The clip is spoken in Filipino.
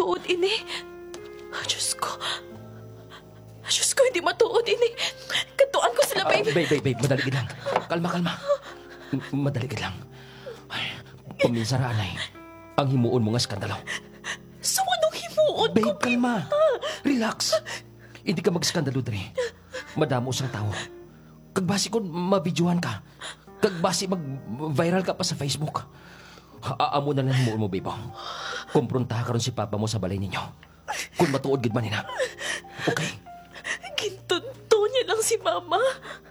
matuod ini. Diyos ko, hindi matuod ini. Katuan ko sila, babe. Babe, madali ka lang. Kalma. Madali ka lang. Ay, paminsan ra, anay. Ang himuon mo nga skandalo. So, anong himuon ko, Babe, kalma. Relax. Hindi ka mag-skandalo, Dre. Madamo sang tao. Kagbasi ko, mabidyohan ka. Kagbasi mag-viral ka pa sa Facebook. Amo na lang himuon mo, babe. Kumprontahan ka ron si Papa mo sa balay ninyo. Kung matuod gid man nina. Okay? Gintunto niya lang si Mama.